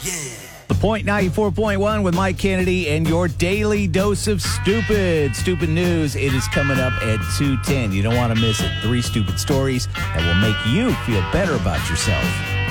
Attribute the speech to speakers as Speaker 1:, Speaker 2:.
Speaker 1: The Point 94.1 with Mike Kennedy and your daily dose of stupid news. It is coming up at 2:10. You don't want to miss it. 3 stupid stories that will make you feel better about yourself.